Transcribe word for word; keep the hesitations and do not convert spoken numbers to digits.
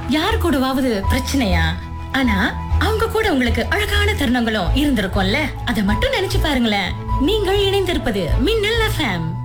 யார் கூடவாவது பிரச்சனையா? ஆனா அவங்க கூட உங்களுக்கு அழகான தருணங்களும் இருந்திருக்கும்ல. அத மட்டும் நினைச்சு பாருங்களேன். நீங்கள் இணைந்திருப்பது மின்னல் எஃப்எம்.